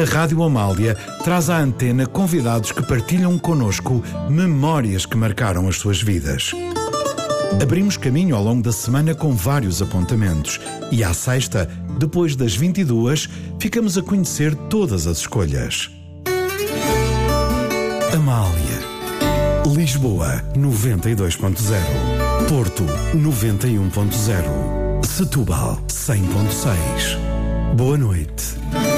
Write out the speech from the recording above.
A Rádio Amália traz à antena convidados que partilham connosco memórias que marcaram as suas vidas. Abrimos caminho ao longo da semana com vários apontamentos e à sexta, depois das 22, ficamos a conhecer todas as escolhas. Amália. Lisboa 92.0, Porto 91.0, Setúbal 100.6. Boa noite.